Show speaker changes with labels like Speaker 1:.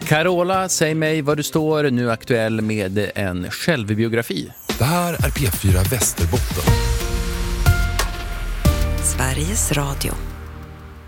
Speaker 1: Carola, säg mig vad du står nu aktuell med en självbiografi.
Speaker 2: Det här är P4 Västerbotten.
Speaker 3: Sveriges Radio.